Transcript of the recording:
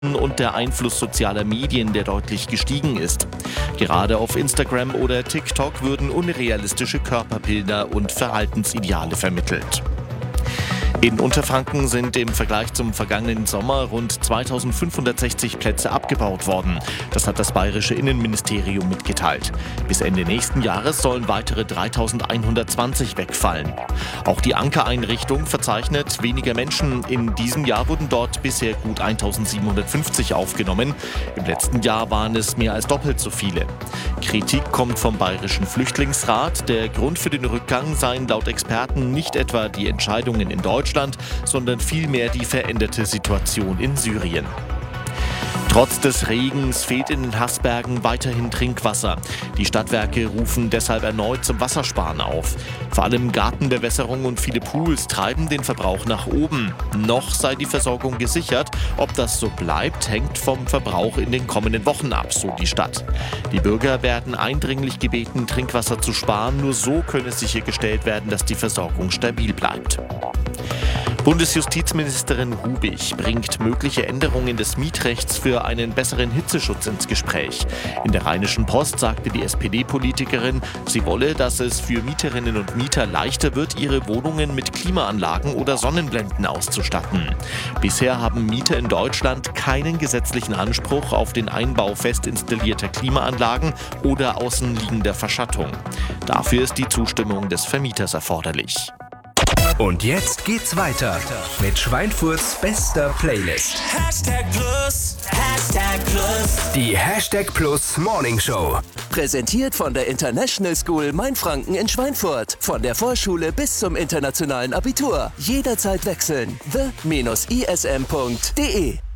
und der Einfluss sozialer Medien, der deutlich gestiegen ist. Gerade auf Instagram oder TikTok würden unrealistische Körperbilder und Verhaltensideale vermittelt. In Unterfranken sind im Vergleich zum vergangenen Sommer rund 2560 Plätze abgebaut worden. Das hat das bayerische Innenministerium mitgeteilt. Bis Ende nächsten Jahres sollen weitere 3120 wegfallen. Auch die Anker-Einrichtung verzeichnet weniger Menschen. In diesem Jahr wurden dort bisher gut 1750 aufgenommen. Im letzten Jahr waren es mehr als doppelt so viele. Kritik kommt vom Bayerischen Flüchtlingsrat. Der Grund für den Rückgang seien laut Experten nicht etwa die Entscheidungen in Deutschland, sondern vielmehr die veränderte Situation in Syrien. Trotz des Regens fehlt in den Haßbergen weiterhin Trinkwasser. Die Stadtwerke rufen deshalb erneut zum Wassersparen auf. Vor allem Gartenbewässerung und viele Pools treiben den Verbrauch nach oben. Noch sei die Versorgung gesichert. Ob das so bleibt, hängt vom Verbrauch in den kommenden Wochen ab, so die Stadt. Die Bürger werden eindringlich gebeten, Trinkwasser zu sparen. Nur so könne sichergestellt werden, dass die Versorgung stabil bleibt. Bundesjustizministerin Hubig bringt mögliche Änderungen des Mietrechts für einen besseren Hitzeschutz ins Gespräch. In der Rheinischen Post sagte die SPD-Politikerin, sie wolle, dass es für Mieterinnen und Mieter leichter wird, ihre Wohnungen mit Klimaanlagen oder Sonnenblenden auszustatten. Bisher haben Mieter in Deutschland keinen gesetzlichen Anspruch auf den Einbau fest installierter Klimaanlagen oder außenliegender Verschattung. Dafür ist die Zustimmung des Vermieters erforderlich. Und jetzt geht's weiter mit Schweinfurts bester Playlist. Hashtag Plus, Hashtag Plus. Die Hashtag Plus Morning Show. Präsentiert von der International School Mainfranken in Schweinfurt. Von der Vorschule bis zum internationalen Abitur. Jederzeit wechseln. the-ism.de